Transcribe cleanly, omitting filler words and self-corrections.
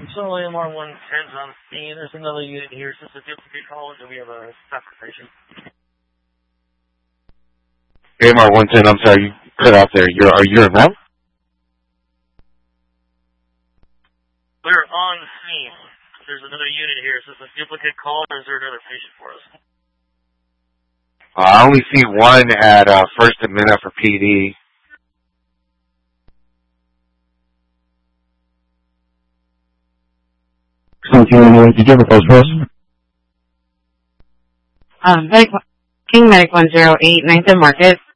So AMR 110's on scene. There's another unit here. Since it's a duplicate call, do we have a separate patient? AMR 110, I'm sorry, you cut out there. Are you around? We're on scene. There's another unit here. Is this a duplicate call, or is there another patient for us? I only see one at First and Minute for PD. Did you have a post for us? King Medic 108, 9th and Market.